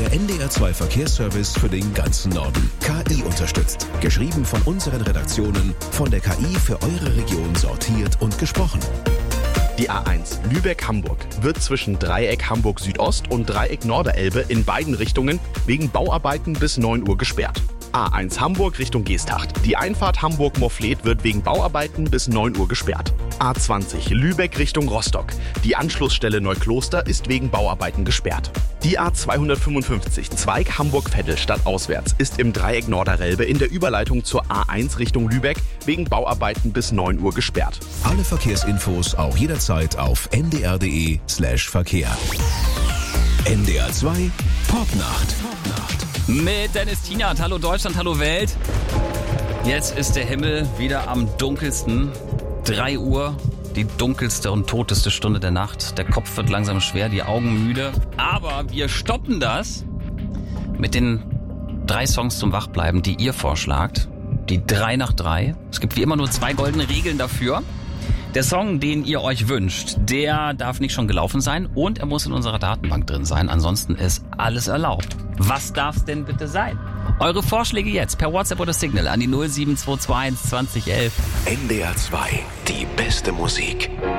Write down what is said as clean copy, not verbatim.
Der NDR2 Verkehrsservice für den ganzen Norden. KI unterstützt. Geschrieben von unseren Redaktionen, von der KI für eure Region sortiert und gesprochen. Die A1 Lübeck-Hamburg wird zwischen Dreieck Hamburg Südost und Dreieck Norderelbe in beiden Richtungen wegen Bauarbeiten bis 9 Uhr gesperrt. A1 Hamburg Richtung Geesthacht. Die Einfahrt Hamburg-Morfleet wird wegen Bauarbeiten bis 9 Uhr gesperrt. A20 Lübeck Richtung Rostock. Die Anschlussstelle Neukloster ist wegen Bauarbeiten gesperrt. Die A255 Zweig Hamburg-Vettel stadtauswärts ist im Dreieck Norderelbe in der Überleitung zur A1 Richtung Lübeck wegen Bauarbeiten bis 9 Uhr gesperrt. Alle Verkehrsinfos auch jederzeit auf ndr.de/Verkehr. NDR2 Popnacht. Mit Dennis Tienert. Hallo Deutschland, hallo Welt. Jetzt ist der Himmel wieder am dunkelsten. 3 Uhr, die dunkelste und toteste Stunde der Nacht. Der Kopf wird langsam schwer, die Augen müde. Aber wir stoppen das mit den 3 Songs zum Wachbleiben, die ihr vorschlagt. Die 3 nach 3. Es gibt wie immer nur 2 goldene Regeln dafür. Der Song, den ihr euch wünscht, der darf nicht schon gelaufen sein und er muss in unserer Datenbank drin sein. Ansonsten ist alles erlaubt. Was darf's denn bitte sein? Eure Vorschläge jetzt per WhatsApp oder Signal an die 07221 2011. NDR2, die beste Musik.